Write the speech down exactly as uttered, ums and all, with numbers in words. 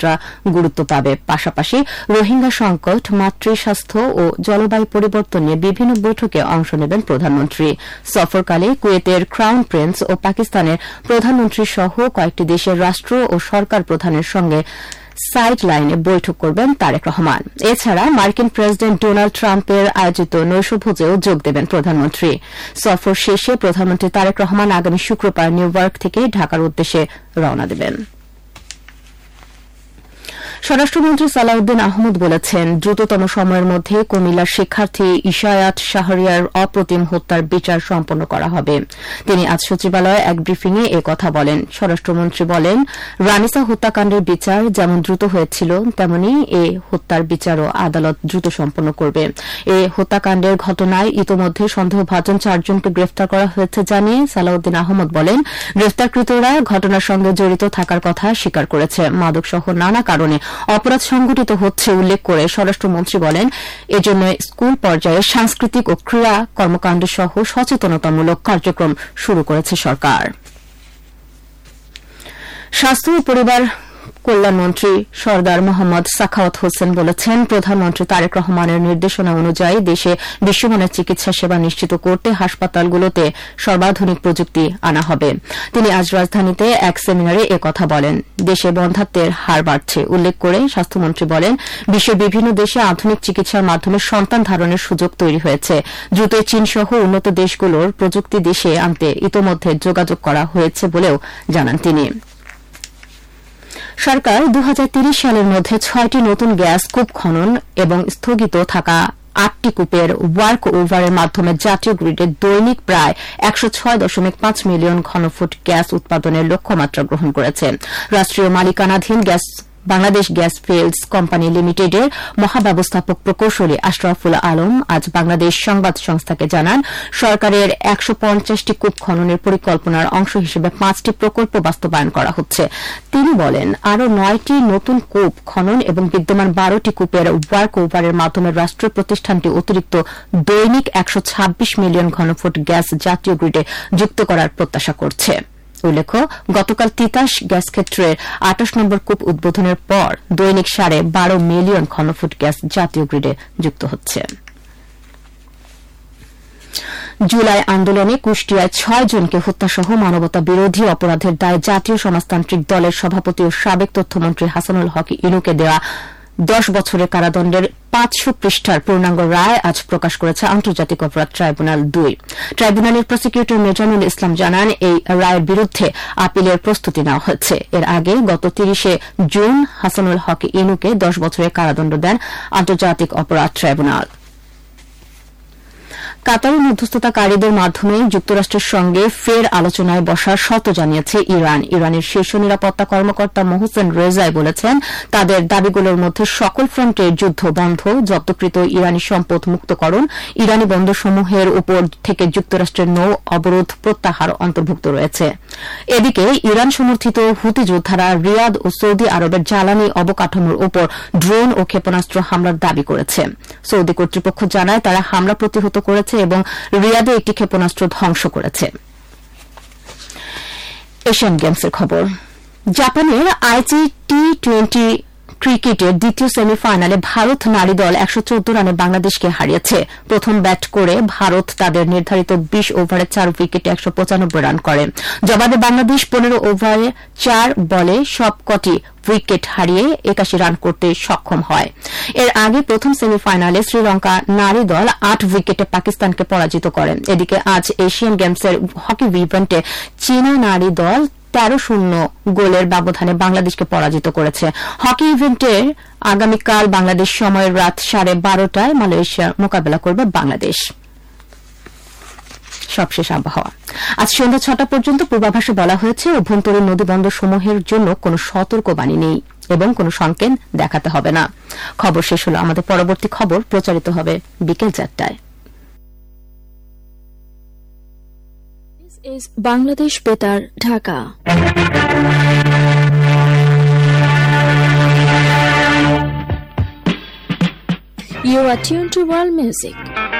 মাত্রা গুরুত্ব পাবে। পাশাপাশি রোহিঙ্গা সংকট, মাতৃস্বাস্থ্য ও জলবায়ু পরিবর্তন নিয়ে বিভিন্ন বৈঠকে অংশ নেবেন প্রধানমন্ত্রী। সফরকালে কুয়েতের ক্রাউন প্রিন্স ও পাকিস্তানের প্রধানমন্ত্রী সহ কয়েকটি দেশের রাষ্ট্র ও সরকার প্রধানের সঙ্গে সাইড লাইনে বৈঠক করবেন তারেক রহমান। এছাড়া মার্কিন প্রেসিডেন্ট ডোনাল্ড ট্রাম্পের আয়োজিত নৈশভোজেও যোগ দেবেন প্রধানমন্ত্রী। সফর শেষে প্রধানমন্ত্রী তারেক রহমান আগামী শুক্রবার নিউ ইয়র্ক থেকে ঢাকার উদ্দেশ্যে রওনা দেবেন। স্বরাষ্ট্রমন্ত্রী সালাউদ্দিন আহমদ বলেছেন, দ্রুততম সময়ের মধ্যে কুমিল্লার শিক্ষার্থী ইশায়াত শাহরিয়ার অপ্রতিম হত্যার বিচার সম্পন্ন করা হবে। তিনি আজ সচিবালয়ে এক ব্রিফিংয়ে এ কথা বলেন। স্বরাষ্ট্রমন্ত্রী বলেন, রানিসা হত্যাকাণ্ডের বিচার যেমন দ্রুত হয়েছিল, তেমনি এ হত্যার বিচারও আদালত দ্রুত সম্পন্ন করবে। এ হত্যাকাণ্ডের ঘটনায় ইতোমধ্যে সন্দেহভাজন চারজনকে গ্রেফতার করা হয়েছে জানিয়ে সালাউদ্দিন আহমদ বলেন, গ্রেফতারকৃতরা ঘটনার সঙ্গে জড়িত থাকার কথা স্বীকার করেছে। মাদকসহ নানা কারণে অপরাধ সংঘটিত হচ্ছে উল্লেখ করে স্বরাষ্ট্রমন্ত্রী বলেন, এজন্য স্কুল পর্যায়ে সাংস্কৃতিক ও ক্রীড়া কর্মকাণ্ড সহ সচেতনতামূলক কার্যক্রম শুরু করেছে সরকার। স্বাস্থ্য ও পরিবার কল্যাণমন্ত্রী সরদার মোহাম্মদ সাখাওয়াত হোসেন বলেছেন, প্রধানমন্ত্রী তারেক রহমানের নির্দেশনা অনুযায়ী দেশে বিশ্বমানের চিকিৎসা সেবা নিশ্চিত করতে হাসপাতালগুলোতে সর্বাধুনিক প্রযুক্তি আনা হবে। তিনি আজ রাজধানীতে এক সেমিনারে এ কথা বলেন। দেশে বন্ধ্যাত্বের হার বাড়ছে উল্লেখ করে স্বাস্থ্যমন্ত্রী বলেন, বিশ্বের বিভিন্ন দেশে আধুনিক চিকিৎসার মাধ্যমে সন্তান ধারণের সুযোগ তৈরি হয়েছে। দ্রুত চীনসহ উন্নত দেশগুলোর প্রযুক্তি দেশে আনতে ইতোমধ্যে যোগাযোগ করা হয়েছে বলেও জানান তিনি। সরকার দুই হাজার তিরিশ সালের মধ্যে ছয়টি নতুন গ্যাস কূপ খনন এবং স্থগিত থাকা আটটি কূপের ওয়ার্ক ওভারের মাধ্যমে জাতীয় গ্রিডে দৈনিক প্রায় একশো ছয় দশমিক পাঁচ মিলিয়ন ঘনফুট গ্যাস উৎপাদনের লক্ষ্যমাত্রা গ্রহণ করেছে। রাষ্ট্রীয় মালিকানাধীন gas Bangladesh gas fields company লিমিটেডের মহাব্যবস্থাপক প্রকৌশলী আশরাফুল আলম আজ বাংলাদেশ সংবাদ সংস্থাকে জানান, সরকারের একশো পঞ্চাশটি কূপ খননের পরিকল্পনার অংশ হিসেবে পাঁচটি প্রকল্প বাস্তবায়ন করা হচ্ছে। তিনি বলেন, আরও নয়টি নতুন কূপ খনন এবং বিদ্যমান বারোটি কূপের ওয়ার্ক ওভারের মাধ্যমে রাষ্ট্র প্রতিষ্ঠানটি অতিরিক্ত দৈনিক একশো ছাব্বিশ মিলিয়ন ঘনফুট গ্যাস জাতীয় গ্রিডে যুক্ত করার প্রত্যাশা করছে। উল্লেখ্য, গতকাল তিতাস গ্যাস ক্ষেত্রের আটাশ নম্বর কূপ উদ্বোধনের পর দৈনিক সাড়ে বারো মিলিয়ন ঘনফুট গ্যাস জাতীয় গ্রিডে যুক্ত হচ্ছে। জুলাই আন্দোলনে কুষ্টিয়ায় ছয় জনকে হত্যাসহ মানবতা বিরোধী অপরাধের দায়ে জাতীয় সমাজতান্ত্রিক দলের সভাপতি ও সাবেক তথ্যমন্ত্রী হাসানুল হক ইনুকে দেওয়া দশ বছরের কারাদণ্ডের পাঁচশো পৃষ্ঠার পূর্ণাঙ্গ রায় আজ প্রকাশ করেছে আন্তর্জাতিক অপরাধ ট্রাইব্যুনাল দুই। ট্রাইব্যুনালের প্রসিকিউটর মেজানুল ইসলাম জানান, এই রায়ের বিরুদ্ধে আপিলের প্রস্তুতি নেওয়া হচ্ছে। এর আগে গত তিরিশে জুন হাসানুল হক ইনুকে দশ বছরের কারাদণ্ড দেন আন্তর্জাতিক অপরাধ ট্রাইব্যুনাল। কাতারের মধ্যস্থতাকারীদের মাধ্যমে যুক্তরাষ্ট্রের সঙ্গে ফের আলোচনায় বসার শর্ত জানিয়েছে ইরান। ইরানের শীর্ষ নিরাপত্তা কর্মকর্তা মোহসেন রেজাই বলেছেন, তাদের দাবিগুলোর মধ্যে সকল ফ্রন্টের যুদ্ধ বন্ধ, জব্দকৃত ইরানি সম্পদ মুক্তকরণ, ইরানি বন্দরসমূহের উপর থেকে যুক্তরাষ্ট্রের নৌ অবরোধ প্রত্যাহার অন্তর্ভুক্ত রয়েছে। এদিকে ইরান সমর্থিত হুতি যোদ্ধারা রিয়াদ ও সৌদি আরবের জ্বালানি অবকাঠামোর উপর ড্রোন ও ক্ষেপণাস্ত্র হামলার দাবি করেছে। সৌদি কর্তৃপক্ষ জানায়, তারা হামলা প্রতিহত করেছে এবং রিয়াদে একটি ক্ষেপণাস্ত্র ধ্বংস করেছে। এশিয়ান গেমসের খবর। জাপানের আইচি টি টোয়েন্টি ক্রিকেটের দ্বিতীয় সেমিফাইনালে ভারত নারী দল একশো চৌদ্দ রানে বাংলাদেশকে হারিয়েছে। প্রথম ব্যাট করে ভারত তাদের নির্ধারিত বিশ ওভারে চার উইকেটে একশো পঁচানব্বই রান করে। জবাবে বাংলাদেশ পনেরো ওভারে চার বলে সবকটি উইকেট হারিয়ে একাশি রান করতে সক্ষম হয়। এর আগে প্রথম সেমিফাইনালে শ্রীলঙ্কা নারী দল আট উইকেটে পাকিস্তানকে পরাজিত করে। এদিকে আজ এশিয়ান গেমসের হকি ইভেন্টে চীনা নারী দল তেরো শূন্য গোলের ব্যবধানে বাংলাদেশকে পরাজিত করেছে। হকি ইভেন্টে আগামীকাল বাংলাদেশ সময়ের রাত সাড়ে বারোটায় মালয়েশিয়ার মোকাবেলা করবে বাংলাদেশ। সবশেষ আবহাওয়া। আজ সন্ধ্যা ছটা পর্যন্ত পূর্বাভাসে বলা হয়েছে, অভ্যন্তরীণ নদীবন্দর সমূহের জন্য কোনো সতর্কবাণী নেই এবং কোনো সংকেত দেখাতে হবে না। খবর শেষ হল। আমাদের পরবর্তী খবর প্রচারিত হবে বিকেল চারটায়। is Bangladesh Betar, Dhaka. You are tuned to world music.